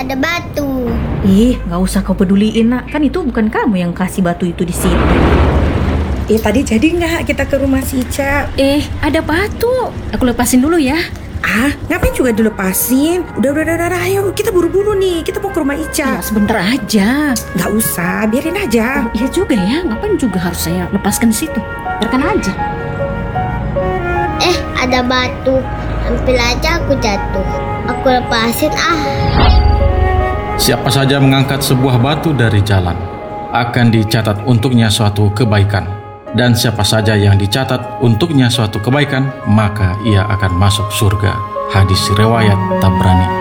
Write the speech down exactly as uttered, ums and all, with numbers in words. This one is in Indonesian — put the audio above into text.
ada batu. Ih, nggak usah kau peduliin, nak. Kan itu bukan kamu yang kasih batu itu di situ. Eh, tadi jadi nggak kita ke rumah si Ica? Eh, ada batu. Aku lepasin dulu ya. Ah, ngapain juga dilepasin? Udah, udah, udah, udah, ayo kita buru-buru nih. Kita mau ke rumah Ica. Ya, sebentar aja. Nggak usah, biarin aja. Iya juga ya, ngapain juga harus saya lepaskan di situ? Biarkan aja. Eh, ada batu. Hampir aja aku jatuh. Aku lepasin ah. Siapa saja mengangkat sebuah batu dari jalan akan dicatat untuknya suatu kebaikan. Dan siapa saja yang dicatat untuknya suatu kebaikan, maka ia akan masuk surga. Hadis riwayat Tabrani.